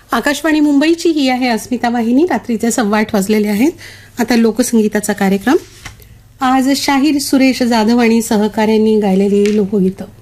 आकाशवाणी मुंबईची ही आहे अस्मिता वाहिनी. रात्रीचे 8:15 वाजलेले आहेत. आता लोकसंगीताचा कार्यक्रम. आज शाहीर सुरेश जाधव आणि सहकाऱ्यांनी गायलेली लोकगीतं.